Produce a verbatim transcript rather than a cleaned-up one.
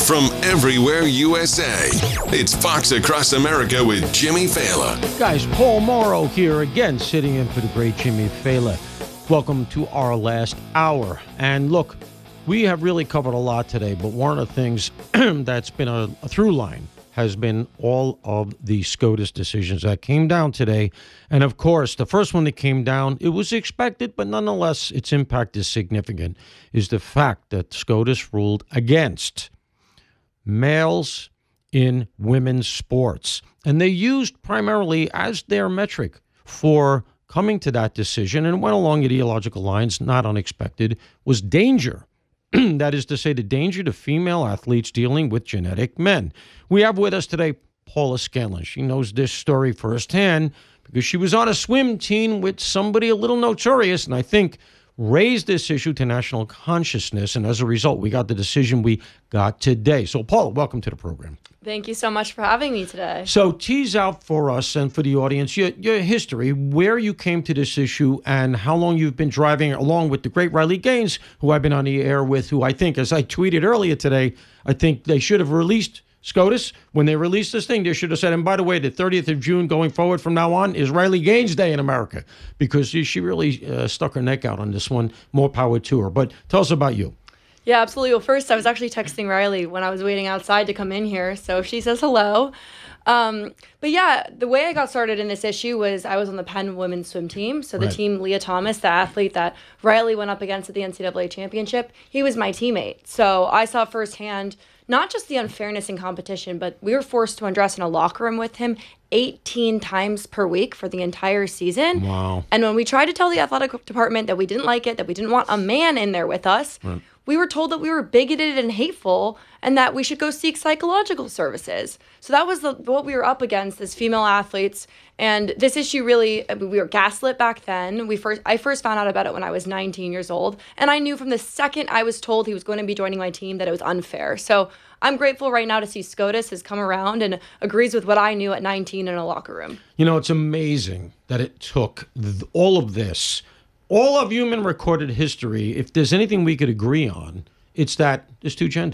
from everywhere U S A. It's Fox Across America with Jimmy Fallon. Guys, Paul Morrow here again, sitting in for the great Jimmy Fallon. Welcome to our last hour. And look, we have really covered a lot today, but one of the things that's been a, a through line has been all of the SCOTUS decisions that came down today. And of course, the first one that came down, it was expected, but nonetheless, its impact is significant, is the fact that SCOTUS ruled against males in women's sports. And they used primarily as their metric for coming to that decision, and went along ideological lines, not unexpected, was danger. That is to say, the danger to female athletes dealing with genetic men. We have with us today Paula Scanlon. She knows this story firsthand because she was on a swim team with somebody a little notorious, and I think raised this issue to national consciousness. And as a result, we got the decision we got today. So, Paula, welcome to the program. Thank you so much for having me today. So tease out for us and for the audience your, your history, where you came to this issue, and how long you've been driving along with the great Riley Gaines, who I've been on the air with, who I think, as I tweeted earlier today, I think they should have released SCOTUS. When they released this thing, they should have said, and by the way, the thirtieth of June going forward from now on is Riley Gaines Day in America, because she, she really uh, stuck her neck out on this one. More power to her. But tell us about you. Yeah, absolutely. Well, first, I was actually texting Riley when I was waiting outside to come in here, so she says hello. Um, but yeah, the way I got started in this issue was I was on the Penn women's swim team. So the Right. team, Leah Thomas, the athlete that Riley went up against at the N C double A championship, he was my teammate. So I saw firsthand not just the unfairness in competition, but we were forced to undress in a locker room with him eighteen times per week for the entire season. Wow. And when we tried to tell the athletic department that we didn't like it, that we didn't want a man in there with us, right. we were told that we were bigoted and hateful and that we should go seek psychological services. So that was the, what we were up against as female athletes. And this issue really, we were gaslit back then. We first, I first found out about it when I was nineteen years old. And I knew from the second I was told he was going to be joining my team that it was unfair. So I'm grateful right now to see SCOTUS has come around and agrees with what I knew at nineteen in a locker room. You know, it's amazing that it took th- all of this, all of human recorded history. If there's anything we could agree on, it's that there's two genders.